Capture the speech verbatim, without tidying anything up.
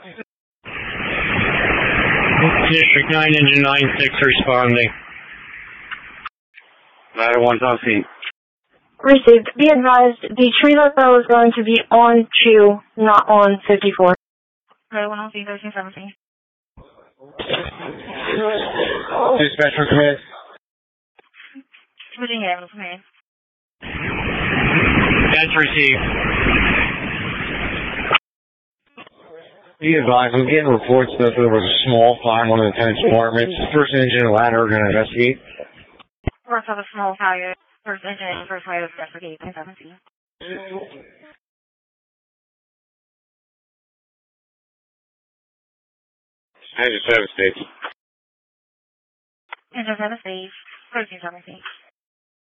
District nine, Engine nine six responding. Ladder one, on scene. Received. Be advised, the tree level is going to be on two, not on fifty-four. Ladder one on scene, thirteen seventeen. Dispatch for command. Virginia Avenue, command. That's received. Be advised, I'm getting reports that there was a small fire in one of the tenant's apartments. First engine and ladder are going to investigate. First of a small fire. First engine and first fire is for eighteen seventeen. Engine seven states. Engine seven stage, thirteen seventeen.